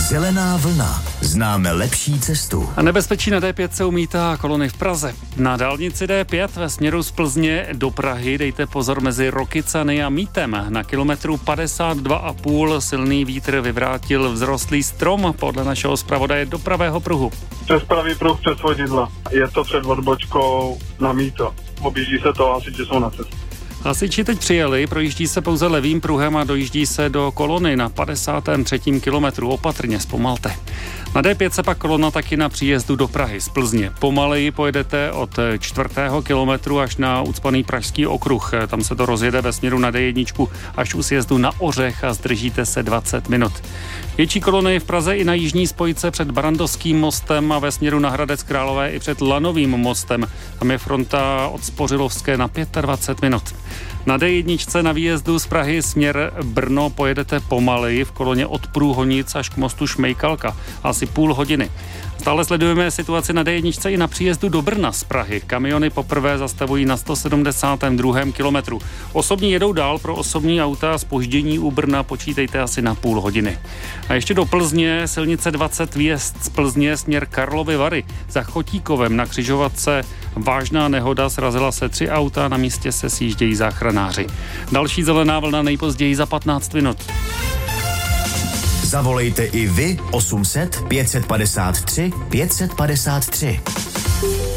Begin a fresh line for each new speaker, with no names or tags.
Zelená vlna. Známe lepší cestu.
A nebezpečí na D5 se umítá kolony v Praze. Na dálnici D5 ve směru z Plzně do Prahy dejte pozor mezi Rokycany a Mítem. Na kilometru 52,5 silný vítr vyvrátil vzrostlý strom podle našeho zpravodaje do pravého pruhu.
Přes pravý pruh přes vodidla. Je to před odbočkou na Mýto. Objíždí se to, hasiči jsou na cestě.
Hasiči teď přijeli, projíždí se pouze levým pruhem a dojíždí se do kolony na 53. kilometru. Opatrně zpomalte. Na D5 se pak kolona taky na příjezdu do Prahy z Plzně. Pomaleji pojedete od 4. kilometru až na ucpaný Pražský okruh. Tam se to rozjede ve směru na D1 až u sjezdu na Ořech a zdržíte se 20 minut. Větší kolony v Praze i na jižní spojce před Barandovským mostem a ve směru na Hradec Králové i před Lanovým mostem. Tam je fronta od Spořilovské na 25 minut. Na D1 na výjezdu z Prahy směr Brno pojedete pomaleji v koloně od Průhonic až k mostu Šmejkalka. Asi půl hodiny. Stále sledujeme situaci na D1 i na příjezdu do Brna z Prahy. Kamiony poprvé zastavují na 172. kilometru. Osobní jedou dál, pro osobní auta zpoždění u Brna počítejte asi na půl hodiny. A ještě do Plzně, silnice 20 výjezd z Plzně směr Karlovy Vary. Za Chotíkovem na křižovatce vážná nehoda, srazila se 3 auta, na místě se sjíždějí záchranáři. Další zelená vlna nejpozději za 15 minut.
Zavolejte i vy 800 553 553.